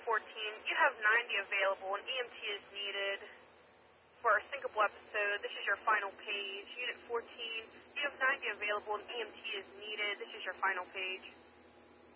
14, you have 90 available and EMT is needed for our syncopal episode. This is your final page. Unit 14, you have 90 available and EMT is needed. This is your final page.